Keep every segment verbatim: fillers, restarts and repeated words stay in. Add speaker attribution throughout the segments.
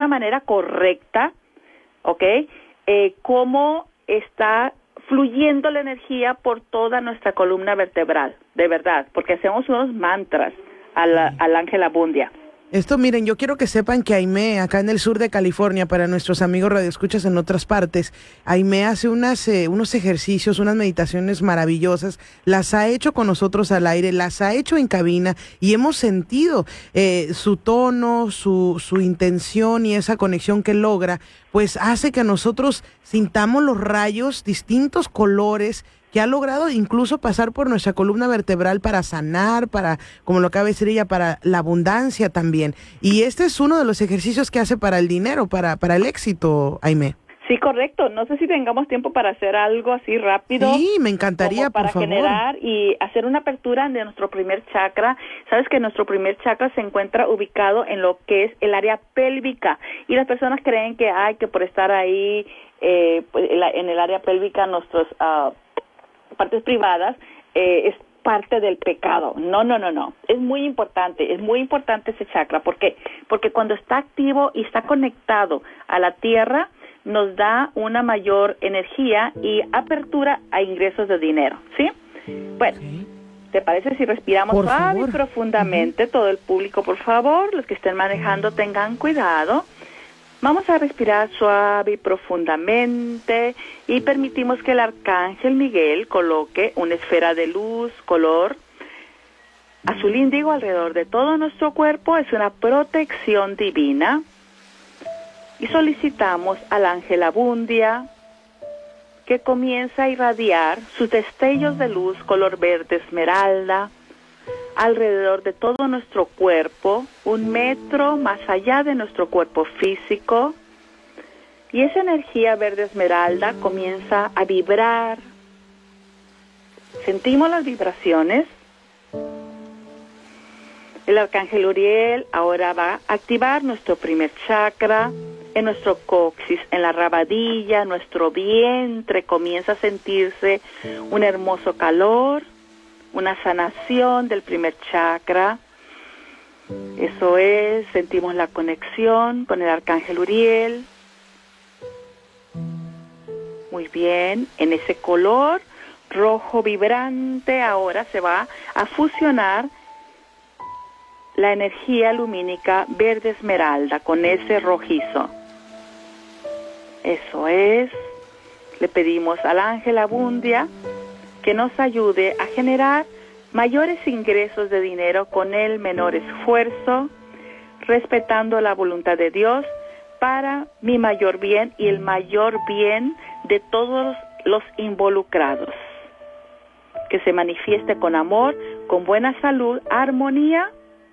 Speaker 1: manera correcta, ¿ok? Eh, cómo está fluyendo la energía por toda nuestra columna vertebral, de verdad, porque hacemos unos mantras al, al ángel Abundia.
Speaker 2: Esto, miren, yo quiero que sepan que Aimé, acá en el sur de California, para nuestros amigos radioescuchas en otras partes, Aimé hace unas, eh, unos ejercicios, unas meditaciones maravillosas, las ha hecho con nosotros al aire, las ha hecho en cabina y hemos sentido eh, su tono, su, su intención y esa conexión que logra, pues hace que nosotros sintamos los rayos, distintos colores, que ha logrado incluso pasar por nuestra columna vertebral para sanar, para, como lo acaba de decir ella, para la abundancia también. Y este es uno de los ejercicios que hace para el dinero, para, para el éxito, Aimé.
Speaker 1: Sí, correcto. No sé si tengamos tiempo para hacer algo así rápido.
Speaker 2: Sí, me encantaría,
Speaker 1: como para
Speaker 2: por favor.
Speaker 1: generar y hacer una apertura de nuestro primer chakra. Sabes que nuestro primer chakra se encuentra ubicado en lo que es el área pélvica. Y las personas creen que, ay, que por estar ahí eh, en el área pélvica, nuestros... Uh, partes privadas, eh, es parte del pecado. No, no, no, no. Es muy importante, es muy importante ese chakra. ¿Por qué? Porque cuando está activo y está conectado a la tierra, nos da una mayor energía y apertura a ingresos de dinero, ¿sí? Bueno, okay. ¿Te parece si respiramos por suave y profundamente? Uh-huh. Todo el público, por favor, los que estén manejando, tengan cuidado. Vamos a respirar suave y profundamente y permitimos que el arcángel Miguel coloque una esfera de luz, color azul índigo alrededor de todo nuestro cuerpo. Es una protección divina. Y solicitamos al ángel Abundia que comience a irradiar sus destellos de luz color verde esmeralda alrededor de todo nuestro cuerpo, un metro más allá de nuestro cuerpo físico, y esa energía verde esmeralda comienza a vibrar. Sentimos las vibraciones. El arcángel Uriel ahora va a activar nuestro primer chakra, en nuestro coxis, en la rabadilla, nuestro vientre comienza a sentirse un hermoso calor, una sanación del primer chakra. Eso es, sentimos la conexión con el arcángel Uriel. Muy bien, en ese color rojo vibrante ahora se va a fusionar la energía lumínica verde esmeralda con ese rojizo. Eso es, le pedimos al ángel Abundia que nos ayude a generar mayores ingresos de dinero con el menor esfuerzo, respetando la voluntad de Dios para mi mayor bien y el mayor bien de todos los involucrados. Que se manifieste con amor, con buena salud, armonía.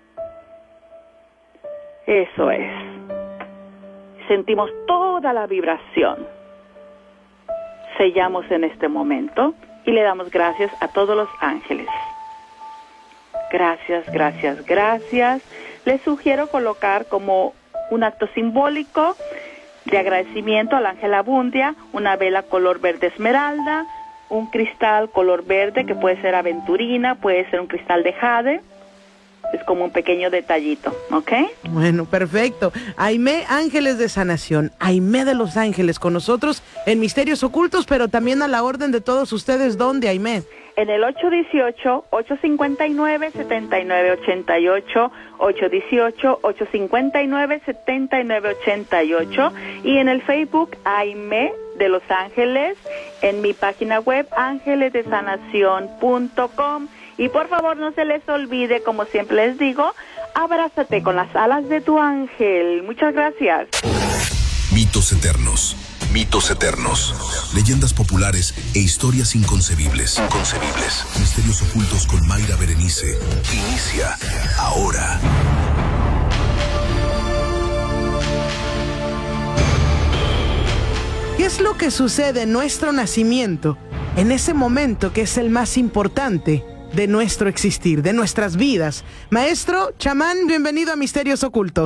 Speaker 1: Eso es. Sentimos toda la vibración. Sellamos en este momento y le damos gracias a todos los ángeles. Gracias, gracias, gracias. Les sugiero colocar como un acto simbólico de agradecimiento al ángel Abundia una vela color verde esmeralda, un cristal color verde que puede ser aventurina, puede ser un cristal de jade. Es como un pequeño detallito, ¿ok?
Speaker 2: Bueno, perfecto. Aimé Ángeles de Sanación, Aimé de los Ángeles con nosotros en Misterios Ocultos, pero también a la orden de todos ustedes. ¿Dónde, Aimé?
Speaker 1: En el ocho uno ocho, ocho cinco nueve, siete nueve ocho ocho, ocho uno ocho, ocho cinco nueve, siete nueve ocho ocho, y en el Facebook Aimé de Los Ángeles, en mi página web ángeles de sanación punto com. Y por favor no se les olvide, como siempre les digo, abrázate con las alas de tu ángel. Muchas gracias.
Speaker 3: Mitos eternos, mitos eternos, leyendas populares e historias inconcebibles. Inconcebibles. Misterios ocultos con Mayra Berenice. Inicia ahora.
Speaker 2: ¿Qué es lo que sucede en nuestro nacimiento, en ese momento que es el más importante de nuestro existir, de nuestras vidas? Maestro, chamán, bienvenido a Misterios Ocultos.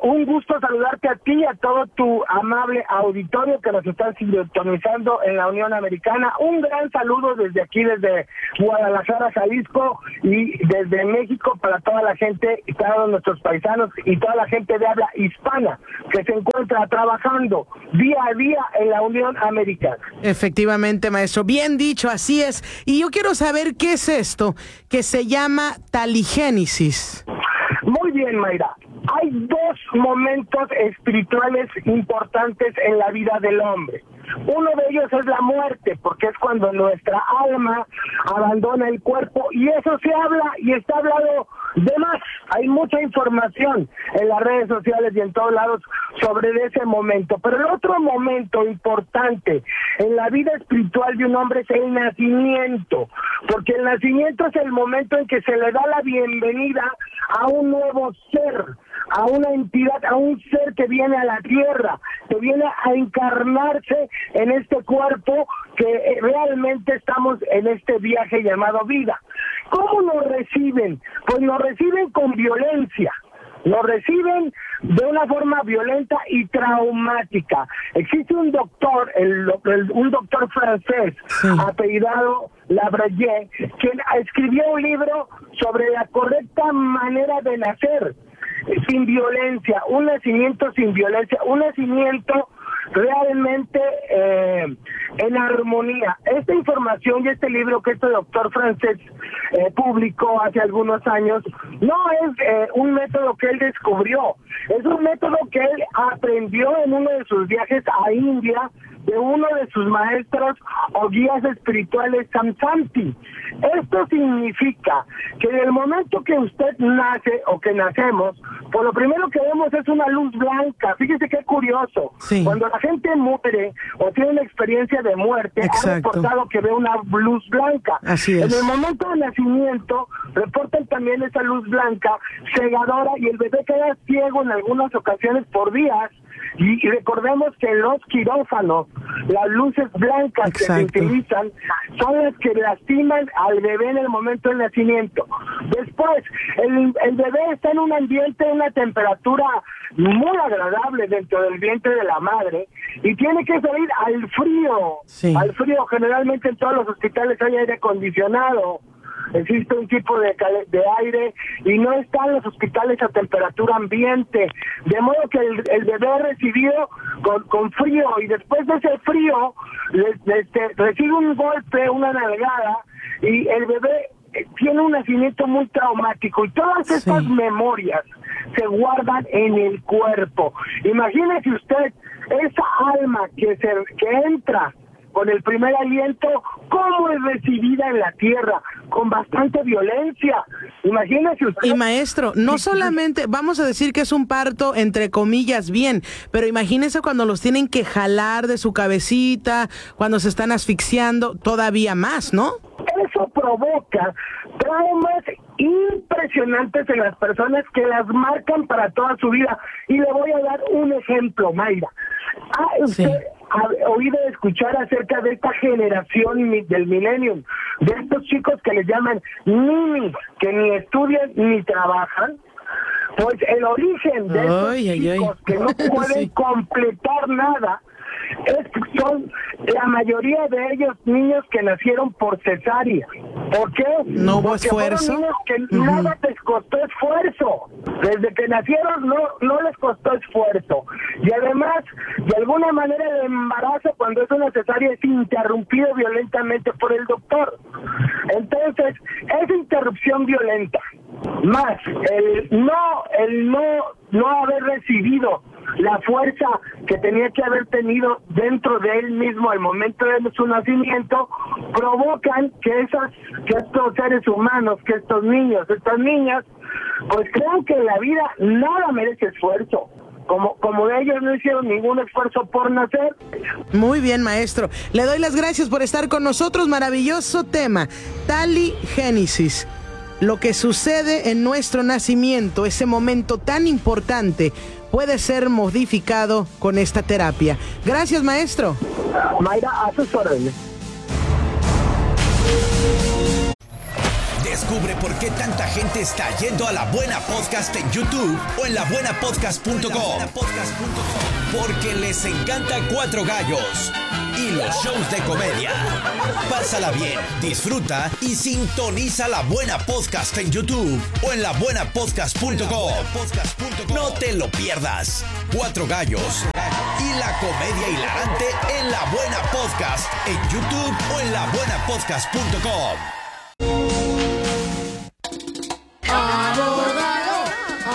Speaker 4: un gusto saludarte a ti y a todo tu amable auditorio que nos está sintonizando en la Unión Americana. Un gran saludo desde aquí, desde Guadalajara, Jalisco, y desde México para toda la gente, todos nuestros paisanos y toda la gente de habla hispana que se encuentra trabajando día a día en la Unión Americana.
Speaker 2: Efectivamente, maestro, bien dicho, así es. Y yo quiero saber qué es esto que se llama taligénesis.
Speaker 4: Muy bien, Mayra. Hay dos momentos espirituales importantes en la vida del hombre. Uno de ellos es la muerte, porque es cuando nuestra alma abandona el cuerpo, y eso se habla y está hablado de más. Hay mucha información en las redes sociales y en todos lados sobre ese momento. Pero el otro momento importante en la vida espiritual de un hombre es el nacimiento, porque el nacimiento es el momento en que se le da la bienvenida a un nuevo ser, a una entidad, a un ser que viene a la tierra, que viene a encarnarse en este cuerpo que realmente estamos en este viaje llamado vida. ¿Cómo nos reciben? Pues nos reciben con violencia. Nos reciben de una forma violenta y traumática. Existe un doctor, el, el, un doctor francés, sí, apellidado Labrayé, quien escribió un libro sobre la correcta manera de nacer sin violencia, un nacimiento sin violencia, un nacimiento realmente eh, en armonía. Esta información y este libro que este doctor francés eh, publicó hace algunos años no es eh, un método que él descubrió, es un método que él aprendió en uno de sus viajes a India de uno de sus maestros o guías espirituales, Samsanti. Esto significa que en el momento que usted nace o que nacemos, pues lo primero que vemos es una luz blanca. Fíjese qué curioso. Sí. Cuando la gente muere o tiene una experiencia de muerte, exacto, ha reportado que ve una luz blanca.
Speaker 2: Así es.
Speaker 4: En el momento del nacimiento, reportan también esa luz blanca cegadora, y el bebé queda ciego en algunas ocasiones por días. Y, y recordemos que en los quirófanos, las luces blancas, exacto, que se utilizan son las que lastiman al bebé en el momento del nacimiento. Después, el, el bebé está en un ambiente, una temperatura muy agradable dentro del vientre de la madre, y tiene que salir al frío. Sí. Al frío, generalmente en todos los hospitales hay aire acondicionado. Existe un tipo de, de aire y no están los hospitales a temperatura ambiente, de modo que el, el bebé es recibido con, con frío, y después de ese frío le, le, le, recibe un golpe, una nalgada, y el bebé tiene un nacimiento muy traumático, y todas estas, sí, memorias se guardan en el cuerpo. Imagínese usted esa alma que se que entra con el primer aliento, ¿cómo es recibida en la tierra? Con bastante violencia. Imagínese usted.
Speaker 2: Y maestro, no solamente, vamos a decir que es un parto entre comillas bien, pero imagínese cuando los tienen que jalar de su cabecita, cuando se están asfixiando, todavía más, ¿no?
Speaker 4: Eso provoca traumas impresionantes en las personas que las marcan para toda su vida. Y le voy a dar un ejemplo, Mayra. Ah, usted sí. ha oído escuchar acerca de esta generación del millennium, de estos chicos que les llaman ninis, que ni estudian ni trabajan. Pues el origen de estos ay, chicos ay, ay. que no pueden sí. completar nada es, son la mayoría de ellos niños que nacieron por cesárea. ¿Por qué?
Speaker 2: No hubo esfuerzo.
Speaker 4: Niños que
Speaker 2: uh-huh.
Speaker 4: nada les costó esfuerzo. Desde que nacieron no, no les costó esfuerzo. Y además, de alguna manera el embarazo cuando es una cesárea es interrumpido violentamente por el doctor. Entonces, esa interrupción violenta, más el no, el no, no haber recibido la fuerza que tenía que haber tenido dentro de él mismo al momento de su nacimiento, provocan que esas, que estos seres humanos, que estos niños, estas niñas, pues crean que en la vida nada merece esfuerzo. Como, como ellos no hicieron ningún esfuerzo por nacer.
Speaker 2: Muy bien, maestro. Le doy las gracias por estar con nosotros. Maravilloso tema. Taligénesis. Lo que sucede en nuestro nacimiento, ese momento tan importante, puede ser modificado con esta terapia. Gracias, maestro.
Speaker 4: Mayra, a sus órdenes.
Speaker 5: Descubre por qué tanta gente está yendo a La Buena Podcast en YouTube o en la buena podcast punto com. Porque les encanta Cuatro Gallos y los shows de comedia. Pásala bien, disfruta y sintoniza La Buena Podcast en YouTube o en la buena podcast punto com. No te lo pierdas. Cuatro Gallos y la comedia hilarante en La Buena Podcast en YouTube o en la buena podcast punto com.
Speaker 6: Abogado,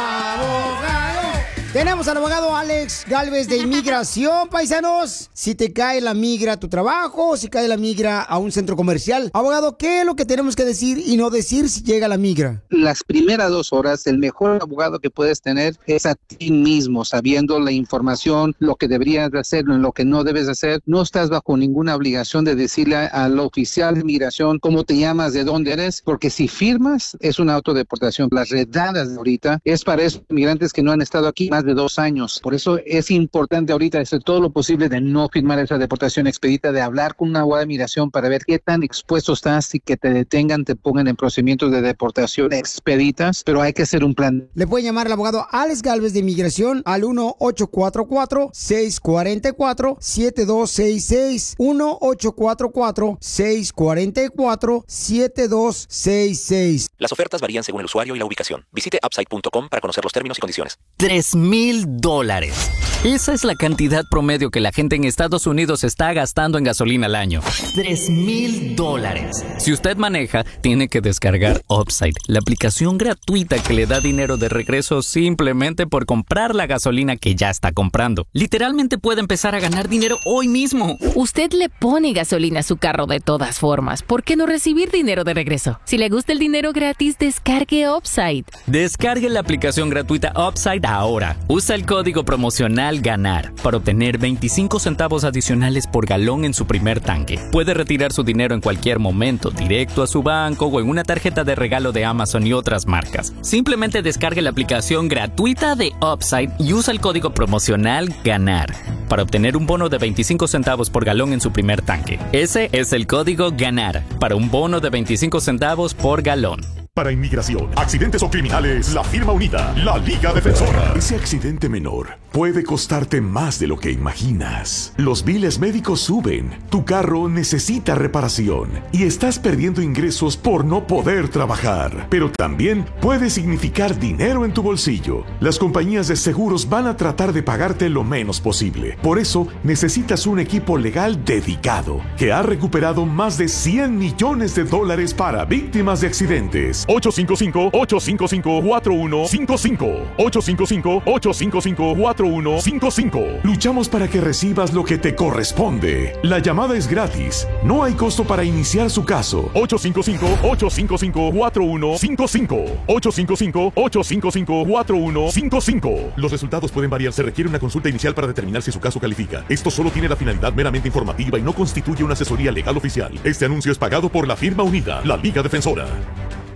Speaker 6: abogado. Tenemos al abogado Alex Gálvez de Inmigración, paisanos. Si te cae la migra a tu trabajo, si cae la migra a un centro comercial. Abogado, ¿qué es lo que tenemos que decir y no decir si llega la migra?
Speaker 7: Las primeras dos horas, el mejor abogado que puedes tener es a ti mismo, sabiendo la información, lo que deberías de hacer, lo que no debes hacer. No estás bajo ninguna obligación de decirle al oficial de migración cómo te llamas, de dónde eres, porque si firmas es una autodeportación. Las redadas de ahorita es para esos migrantes que no han estado aquí más de dos años. Por eso es importante ahorita hacer todo lo posible de no firmar esa deportación expedita, de hablar con una abogada de migración para ver qué tan expuesto estás y que te detengan, te pongan en procedimientos de deportación expeditas, pero hay que hacer un plan.
Speaker 6: Le pueden llamar al abogado Alex Gálvez de Inmigración al uno ocho cuatro cuatro, seis cuatro cuatro, siete dos seis seis, uno ocho cuatro cuatro, seis cuatro cuatro, siete dos seis seis.
Speaker 8: Las ofertas varían según el usuario y la ubicación. Visite upside punto com para conocer los términos y condiciones.
Speaker 9: Tres mil dólares. Esa es la cantidad promedio que la gente en Estados Unidos está gastando en gasolina al año. Tres mil dólares. Si usted maneja, tiene que descargar Upside, la aplicación gratuita que le da dinero de regreso simplemente por comprar la gasolina que ya está comprando. Literalmente puede empezar a ganar dinero hoy mismo.
Speaker 10: Usted le pone gasolina a su carro de todas formas. ¿Por qué no recibir dinero de regreso? Si le gusta el dinero gratis, descargue Upside.
Speaker 9: Descargue la aplicación gratuita Upside ahora. Usa el código promocional GANAR para obtener veinticinco centavos adicionales por galón en su primer tanque. Puede retirar su dinero en cualquier momento, directo a su banco o en una tarjeta de regalo de Amazon y otras marcas. Simplemente descargue la aplicación gratuita de Upside y usa el código promocional GANAR para obtener un bono de veinticinco centavos por galón en su primer tanque. Ese es el código GANAR para un bono de veinticinco centavos por galón.
Speaker 11: Para inmigración, accidentes o criminales, la firma unida, la Liga Defensora. Ese accidente menor puede costarte más de lo que imaginas. Los biles médicos suben, tu carro necesita reparación y estás perdiendo ingresos por no poder trabajar. Pero también puede significar dinero en tu bolsillo. Las compañías de seguros van a tratar de pagarte lo menos posible. Por eso necesitas un equipo legal dedicado que ha recuperado más de cien millones de dólares para víctimas de accidentes. ocho cinco cinco, ocho cinco cinco, cuatro uno cinco cinco. ocho cinco cinco, ocho cinco cinco, cuatro uno cinco cinco. Luchamos para que recibas lo que te corresponde. La llamada es gratis. No hay costo para iniciar su caso. ocho cinco cinco, ocho cinco cinco, cuatro uno cinco cinco. ocho cinco cinco, ocho cinco cinco, cuatro uno cinco cinco. Los resultados pueden variar. Se requiere una consulta inicial para determinar si su caso califica. Esto solo tiene la finalidad meramente informativa y no constituye una asesoría legal oficial. Este anuncio es pagado por la firma unida, la Liga Defensora.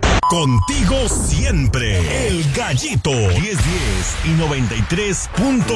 Speaker 3: Contigo siempre, El Gallito, diez diez y noventa y tres punto